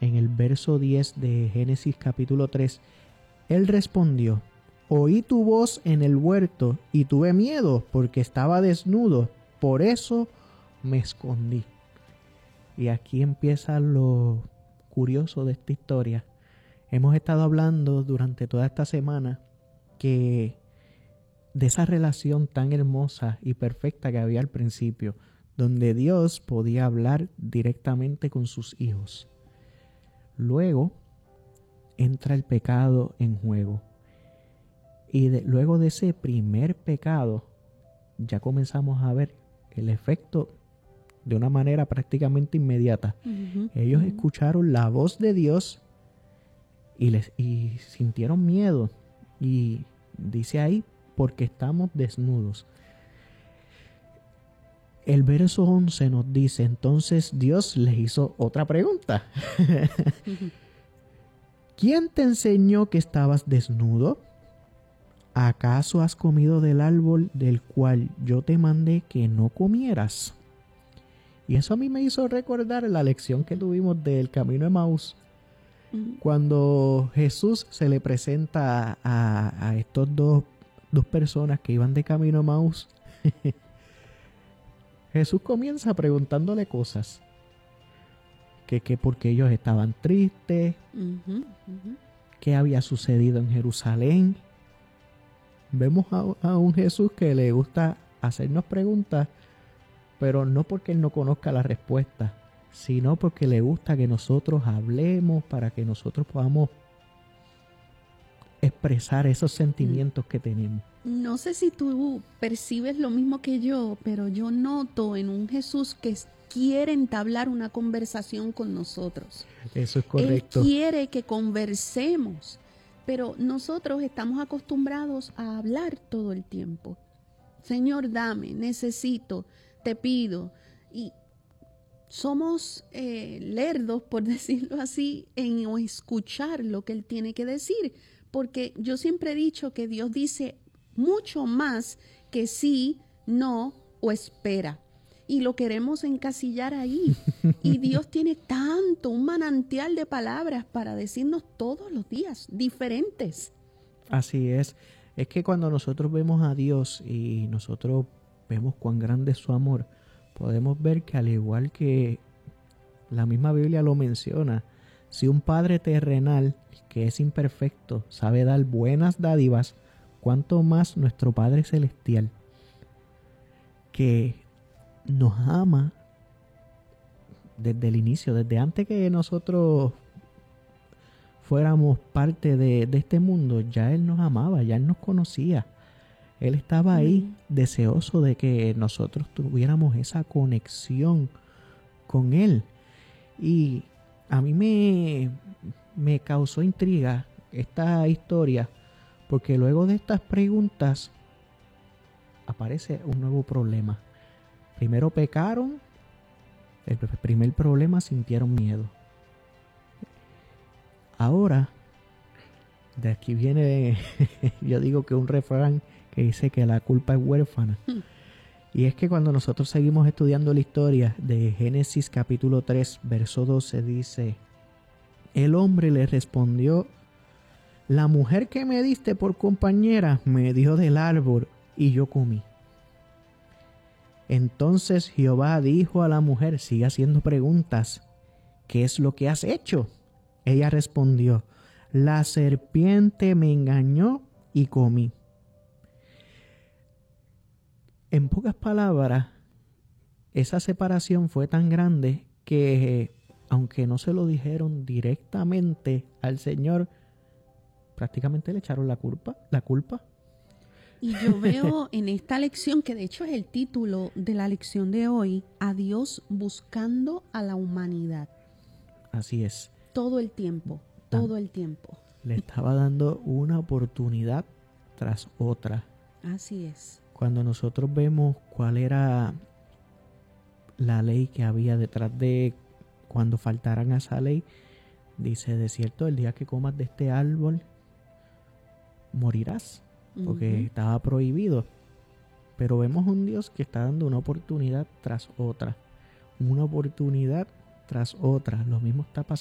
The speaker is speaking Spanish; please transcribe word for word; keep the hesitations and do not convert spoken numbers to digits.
en el verso diez de Génesis capítulo tres, él respondió: oí tu voz en el huerto y tuve miedo porque estaba desnudo, por eso me escondí. Y aquí empieza lo curioso de esta historia. Hemos estado hablando durante toda esta semana que de esa relación tan hermosa y perfecta que había al principio, donde Dios podía hablar directamente con sus hijos. Luego entra el pecado en juego. Y de, luego de ese primer pecado, ya comenzamos a ver el efecto de una manera prácticamente inmediata. Uh-huh, Ellos uh-huh. escucharon la voz de Dios y, les, y sintieron miedo. Y dice ahí, porque estamos desnudos. El verso once nos dice, entonces Dios les hizo otra pregunta. uh-huh. ¿Quién te enseñó que estabas desnudo? ¿Acaso has comido del árbol del cual yo te mandé que no comieras? Y eso a mí me hizo recordar la lección que tuvimos del camino de Emaús. Uh-huh. Cuando Jesús se le presenta a, a estos dos, dos personas que iban de camino de Emaús. Jesús comienza preguntándole cosas. Que, que porque ellos estaban tristes. Uh-huh, uh-huh. ¿Qué había sucedido en Jerusalén? Vemos a, a un Jesús que le gusta hacernos preguntas, pero no porque Él no conozca la respuesta, sino porque le gusta que nosotros hablemos para que nosotros podamos expresar esos sentimientos que tenemos. No sé si tú percibes lo mismo que yo, pero yo noto en un Jesús que quiere entablar una conversación con nosotros. Eso es correcto. Él quiere que conversemos, pero nosotros estamos acostumbrados a hablar todo el tiempo. Señor, dame, necesito, te pido. Y somos eh, lerdos, por decirlo así, en escuchar lo que Él tiene que decir. Porque yo siempre he dicho que Dios dice mucho más que sí, no o espera. Y lo queremos encasillar ahí. Y Dios tiene tanto, un manantial de palabras para decirnos todos los días, diferentes. Así es. Es que cuando nosotros vemos a Dios y nosotros vemos cuán grande es su amor, podemos ver que al igual que la misma Biblia lo menciona, si un Padre terrenal que es imperfecto sabe dar buenas dádivas, cuánto más nuestro Padre celestial, que nos ama desde el inicio, desde antes que nosotros fuéramos parte de, de este mundo, ya Él nos amaba, ya Él nos conocía. Él estaba ahí mm. deseoso de que nosotros tuviéramos esa conexión con Él. Y a mí me, me causó intriga esta historia, porque luego de estas preguntas aparece un nuevo problema. Primero pecaron, el primer problema, sintieron miedo. Ahora, de aquí viene, yo digo que un refrán que dice que la culpa es huérfana. Hmm. Y es que cuando nosotros seguimos estudiando la historia de Génesis capítulo tres, verso doce, dice: el hombre le respondió: la mujer que me diste por compañera me dio del árbol y yo comí. Entonces Jehová dijo a la mujer, sigue haciendo preguntas: ¿qué es lo que has hecho? Ella respondió: la serpiente me engañó y comí. En pocas palabras, esa separación fue tan grande que, aunque no se lo dijeron directamente al Señor, prácticamente le echaron la culpa, la culpa. Y yo veo en esta lección, que de hecho es el título de la lección de hoy, a Dios buscando a la humanidad. Así es. Todo el tiempo, todo el tiempo. Le estaba dando una oportunidad tras otra. Así es. Cuando nosotros vemos cuál era la ley que había detrás de cuando faltaran a esa ley, dice: de cierto, el día que comas de este árbol morirás, porque uh-huh. estaba prohibido. Pero vemos un Dios que está dando una oportunidad tras otra, una oportunidad tras otra. Lo mismo está pasando